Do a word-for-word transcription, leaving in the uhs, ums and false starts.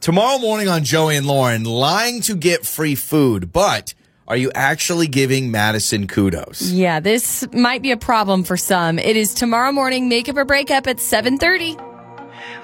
Tomorrow morning on Joey and Lauren, lying to get free food, but are you actually giving Madison kudos? Yeah, this might be a problem for some. It is tomorrow morning, Makeup or Breakup at seven thirty.